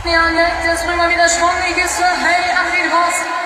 Ja, nett, jetzt bring mal wieder Schwung, die Kiste. Hey, Achid, was?